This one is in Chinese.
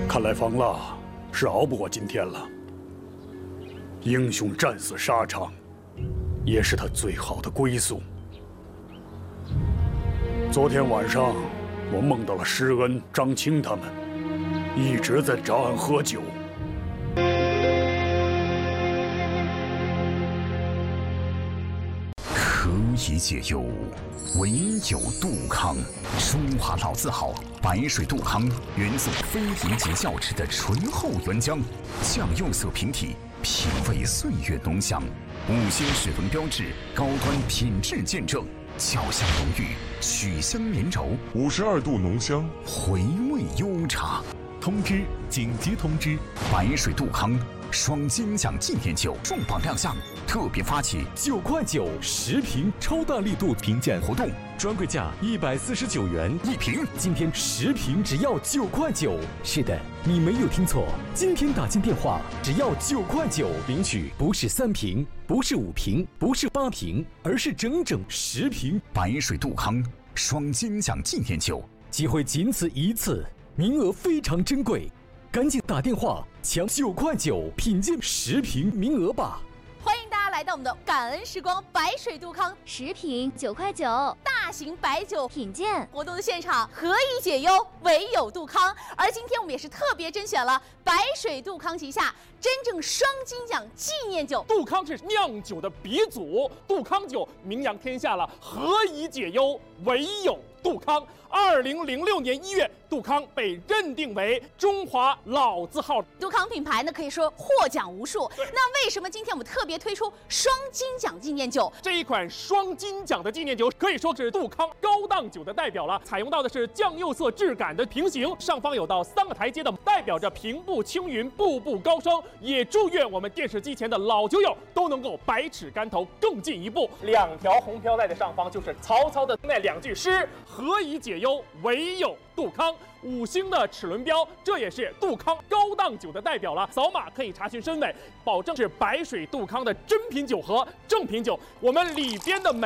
看来方腊是熬不过今天了。英雄战死沙场，也是他最好的归宿。昨天晚上，我梦到了施恩、张青他们，一直在找俺喝酒。 何以解忧，唯有杜康。中华老字号白水杜康，原作非遗级窖池的醇厚原浆，酱釉色平体，品味岁月浓香。5星水文标志，高端品质见证，焦香浓郁，曲香绵柔 ，52度浓香， 回味悠长。通知！紧急通知！白水杜康。 双金奖纪念酒重磅亮相，特别发起 9块910瓶超大力度评鉴活动，专柜价149元 1瓶， 今天10瓶只要9块9。是的，你没有听错，今天打进电话只要9块9，领取不是3瓶，不是5瓶，不是8瓶，而是整整10瓶白水杜康双金奖纪念酒， 机会仅此一次，名额非常珍贵。 赶紧打电话抢9块9品鉴10瓶名额吧！ 欢迎大家来到我们的感恩时光白水杜康 10瓶9块9 大型白酒品鉴活动的现场，何以解忧，唯有杜康。而今天我们也是特别甄选了白水杜康旗下真正双金奖纪念酒。 杜康是酿酒的鼻祖，杜康酒名扬天下了，何以解忧，唯有杜康。2006年1月，杜康被认定为中华老字号。 杜康品牌呢，可以说获奖无数。那为什么今天我们特别推出双金奖纪念酒？ 这一款双金奖的纪念酒可以说是杜康高档酒的代表了，采用到的是酱釉色质感的瓶型，上方有到3个台阶的，代表着平步青云，步步高升。也祝愿我们电视机前的老酒友都能够百尺竿头更进一步。2条红飘带的上方就是曹操的那2句诗：何以解忧，唯有杜康。5星的齿轮标，这也是杜康高档酒的代表了。扫码可以查询身份，保证是白水杜康的真品酒和正品酒。我们里边的每